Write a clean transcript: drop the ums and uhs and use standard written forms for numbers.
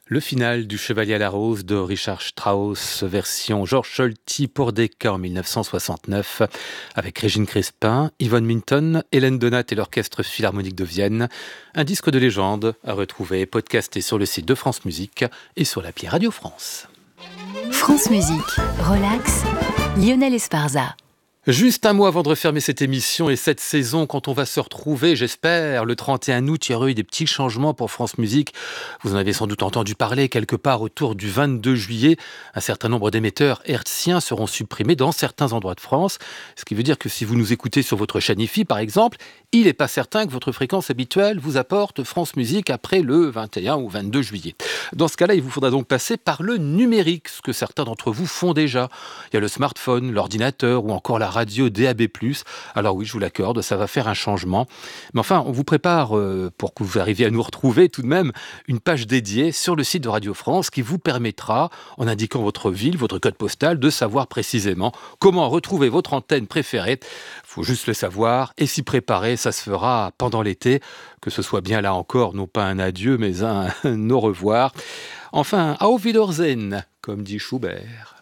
Le final du Chevalier à la rose de Richard Strauss, version Georges Solti pour Decca en 1969, avec Régine Crespin, Yvonne Minton, Hélène Donat et l'Orchestre Philharmonique de Vienne. Un disque de légende à retrouver, podcasté sur le site de France Musique et sur l'appli Radio France. France Musique, relax, Lionel Esparza. Juste un mot avant de refermer cette émission et cette saison, quand on va se retrouver, j'espère, le 31 août, il y aura eu des petits changements pour France Musique. Vous en avez sans doute entendu parler quelque part autour du 22 juillet. Un certain nombre d'émetteurs hertziens seront supprimés dans certains endroits de France. Ce qui veut dire que si vous nous écoutez sur votre chaîne IFI, par exemple, il n'est pas certain que votre fréquence habituelle vous apporte France Musique après le 21 ou 22 juillet. Dans ce cas-là, il vous faudra donc passer par le numérique, ce que certains d'entre vous font déjà. Il y a le smartphone, l'ordinateur ou encore la radio DAB+. Alors oui, je vous l'accorde, ça va faire un changement. Mais enfin, on vous prépare, pour que vous arriviez à nous retrouver tout de même, une page dédiée sur le site de Radio France qui vous permettra, en indiquant votre ville, votre code postal, de savoir précisément comment retrouver votre antenne préférée. Il faut juste le savoir et s'y préparer. Ça se fera pendant l'été, que ce soit bien là encore, non pas un adieu, mais un au revoir. Enfin, auf Wiedersehen, comme dit Schubert.